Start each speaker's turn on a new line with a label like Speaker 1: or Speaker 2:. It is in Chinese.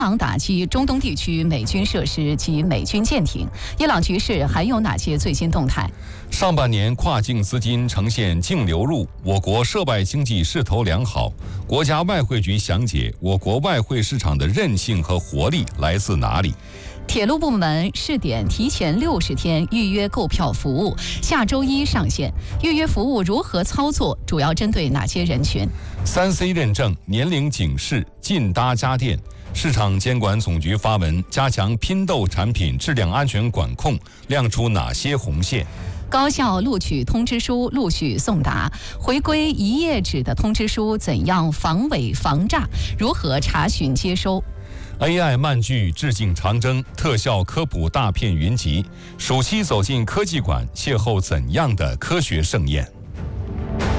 Speaker 1: 朗打击中东地区美军设施及美军舰艇，伊朗局势还有哪些最新动态？
Speaker 2: 上半年跨境资金呈现净流入，我国涉外经济势头良好。国家外汇局详解我国外汇市场的韧性和活力来自哪里？
Speaker 1: 铁路部门试点提前60天预约购票服务，下周1上线。预约服务如何操作？主要针对哪些人群
Speaker 2: ？3C 认证、年龄警示、禁搭家电。市场监管总局发文加强拼豆产品质量安全管控，亮出哪些红线？
Speaker 1: 高校录取通知书陆续送达，回归1页纸的通知书怎样防伪防诈？如何查询接收
Speaker 2: ？AI 漫剧致敬长征，特效科普大片云集。暑期走进科技馆，邂逅怎样的科学盛宴？